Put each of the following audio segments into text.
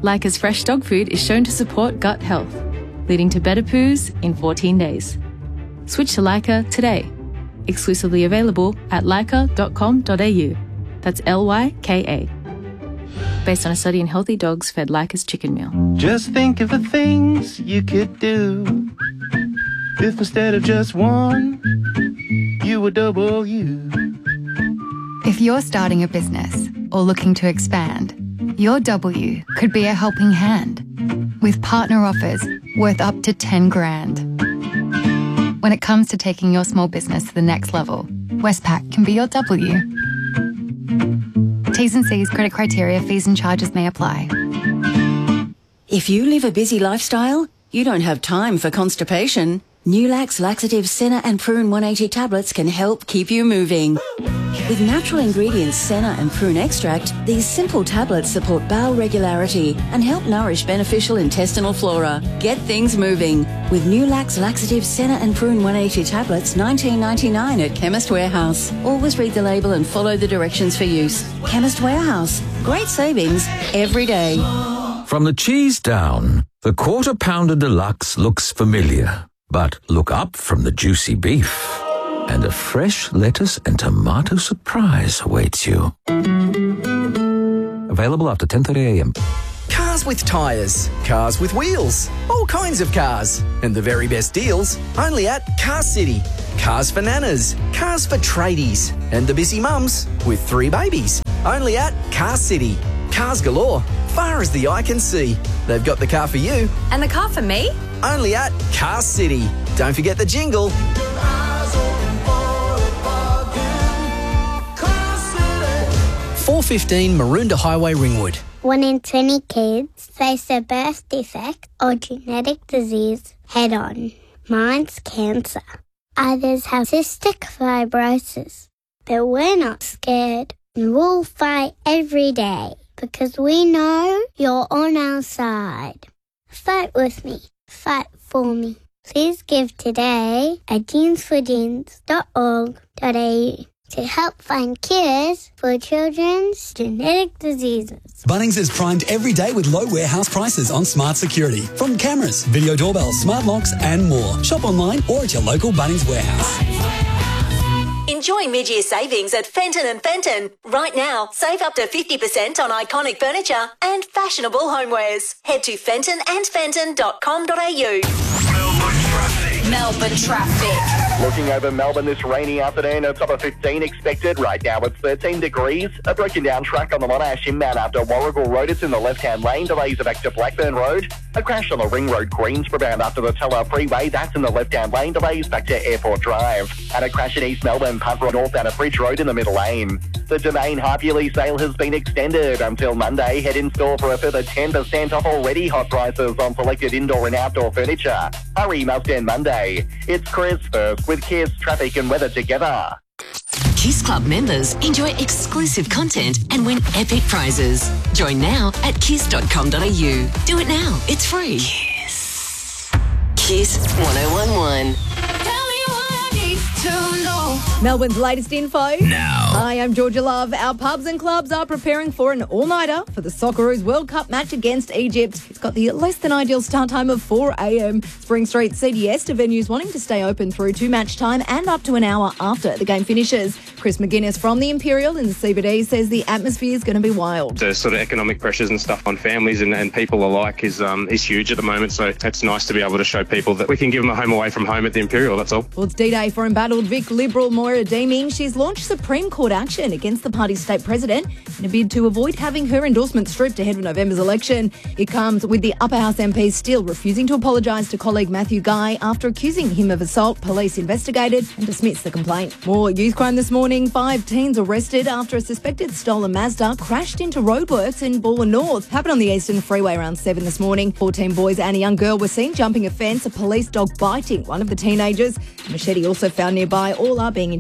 Leica's fresh dog food is shown to support gut health, leading to better poos in 14 days. Switch to Leica today. Exclusively available at leica.com.au. That's Lyka. Based on a study in healthy dogs fed Leica's chicken meal. Just think of the things you could do if instead of just one, you were double you. If you're starting a business or looking to expand, your W could be a helping hand with partner offers worth up to 10 grand. When it comes to taking your small business to the next level, Westpac can be your W. T's and C's, credit criteria, fees and charges may apply. If you live a busy lifestyle, you don't have time for constipation. Nulax Laxative Senna and Prune 180 tablets can help keep you moving. With natural ingredients Senna and Prune extract, these simple tablets support bowel regularity and help nourish beneficial intestinal flora. Get things moving with Nulax Laxative Senna and Prune 180 tablets, $19.99 at Chemist Warehouse. Always read the label and follow the directions for use. Chemist Warehouse. Great savings every day. From the cheese down, the Quarter Pounder Deluxe looks familiar. But look up from the juicy beef, and a fresh lettuce and tomato surprise awaits you. Available after 10:30 a.m. Cars with tyres, cars with wheels, all kinds of cars. And the very best deals only at Car City. Cars for nanas, cars for tradies, and the busy mums with 3 babies. Only at Car City. Cars galore, far as the eye can see. They've got the car for you. And the car for me? Only at Car City. Don't forget the jingle. 415 Maroondah Highway, Ringwood. 1 in 20 kids face a birth defect or genetic disease head on. Mine's cancer. Others have cystic fibrosis. But we're not scared. And we'll fight every day because we know you're on our side. Fight with me. Fight for me. Please give today at jeansforjeans.org.au to help find cures for children's genetic diseases. Bunnings is primed every day with low warehouse prices on smart security. From cameras, video doorbells, smart locks and more. Shop online or at your local Bunnings warehouse. Enjoy mid-year savings at Fenton & Fenton. Right now, save up to 50% on iconic furniture and fashionable homewares. Head to fentonandfenton.com.au. Melbourne traffic. Looking over Melbourne this rainy afternoon, a top of 15 expected. Right now it's 13 degrees. A broken down track on the Monash inbound after Warrigal Road. It's in the left-hand lane. Delays are back to Blackburn Road. A crash on the Ring Road Queensborough after the Teller Freeway. That's in the left-hand lane. Delays back to Airport Drive. And a crash in East Melbourne, Punt Road northbound at Bridge Road in the middle lane. The Domain half-yearly sale has been extended until Monday. Head in store for a further 10% off already hot prices on selected indoor and outdoor furniture. Hurry must end Monday. It's Chris first with Kiss Traffic and Weather together. Kiss Club members enjoy exclusive content and win epic prizes. Join now at kiss.com.au. Do it now. It's free. Kiss. Kiss 1011. Melbourne's latest info. Now. Hi, I'm Georgia Love. Our pubs and clubs are preparing for an all-nighter for the Socceroos World Cup match against Egypt. It's got the less than ideal start time of 4 a.m. Spring Street said yes to venues wanting to stay open through to match time and up to an hour after the game finishes. Chris McGuinness from the Imperial in the CBD says the atmosphere is going to be wild. The sort of economic pressures and stuff on families and people alike is huge at the moment, so it's nice to be able to show people that we can give them a home away from home at the Imperial, that's all. Well, it's D-Day for embattled Vic Liberal Moira Deeming. She's launched Supreme Court action against the party's state president in a bid to avoid having her endorsement stripped ahead of November's election. It comes with the Upper House MP still refusing to apologise to colleague Matthew Guy after accusing him of assault. Police investigated and dismissed the complaint. More youth crime this morning. 5 teens arrested after a suspected stolen Mazda crashed into roadworks in Bulla North. Happened on the Eastern Freeway around 7 this morning. 14 boys and a young girl were seen jumping a fence, a police dog biting one of the teenagers. A machete also found nearby. All are being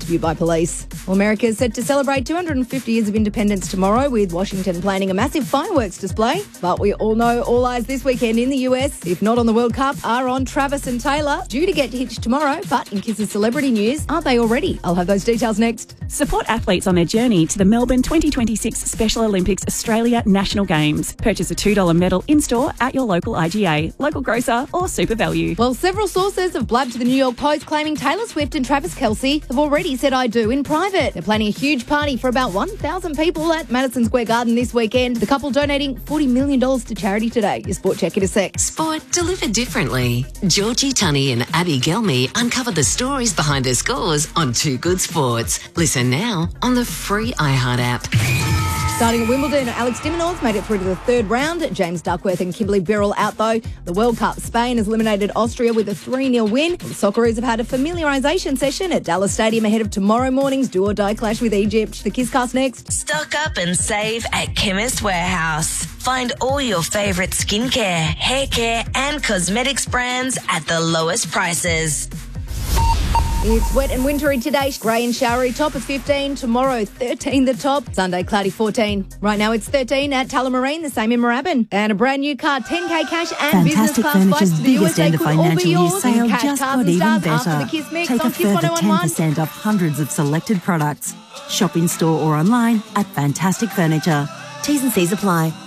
interviewed by police. Well, America is set to celebrate 250 years of independence tomorrow, with Washington planning a massive fireworks display. But we all know all eyes this weekend in the US, if not on the World Cup, are on Travis and Taylor, due to get hitched tomorrow. But in Kiss's celebrity news, aren't they already? I'll have those details next. Support athletes on their journey to the Melbourne 2026 Special Olympics Australia National Games. Purchase a $2 medal in-store at your local IGA, local grocer or Super Value. Well, several sources have blabbed to the New York Post claiming Taylor Swift and Travis Kelce have already said I do in private. They're planning a huge party for about 1,000 people at Madison Square Garden this weekend. The couple donating $40 million to charity today. Your sport check in a sec. Sport delivered differently. Georgie Tunney and Abby Gelmy uncover the stories behind their scores on Too Good Sports. Listen now on the free iHeart app. Starting at Wimbledon, Alex de Minaur's made it through to the third round. James Duckworth and Kimberly Birrell out, though. The World Cup, Spain has eliminated Austria with a 3-0 win. The Socceroos have had a familiarisation session at Dallas Stadium ahead of tomorrow morning's do-or-die clash with Egypt. The Kisscast next. Stock up and save at Chemist Warehouse. Find all your favourite skincare, hair care and cosmetics brands at the lowest prices. It's wet and wintry today. Grey and showery, top of 15. Tomorrow, 13 the top. Sunday, cloudy 14. Right now, it's 13 at Tullamarine, the same in Moorabbin. And a brand new car, 10K cash and business class flights to the USA could all be yours. Sale just got even better. Take Take a further 10% off hundreds of selected products. Shop in store or online at Fantastic Furniture. T's and C's apply.